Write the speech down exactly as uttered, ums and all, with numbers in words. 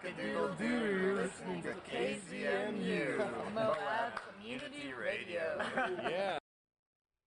cock-a-doodle-doo, you're listening to K Z M U, Moab Community Radio. Yeah.